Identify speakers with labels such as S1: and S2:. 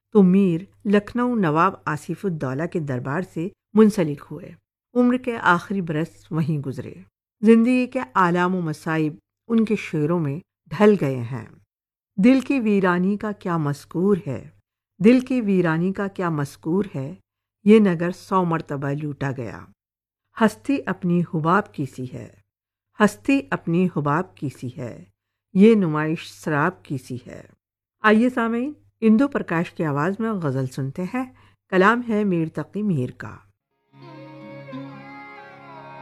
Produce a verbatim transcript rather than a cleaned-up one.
S1: तो मीर लखनऊ नवाब आसिफुद्दौला के दरबार से मुंसलिक हुए। उम्र के आखिरी बरस वहीं गुजरे। जिंदगी के आलाम व मसाइब उनके शेरों में ढल गए हैं। दिल की वीरानी का क्या मस्कूर है, दिल की वीरानी का क्या मस्कूर है, ये नगर सौ मर्तबा लूटा गया। हस्ती अपनी हुबाब की सी है, हस्ती अपनी हुबाब की सी है, ये नुमाइश शराब की सी है। आइए सामीन, इंदु प्रकाश की आवाज़ में गज़ल सुनते हैं। कलाम है मीर तकी मीर का।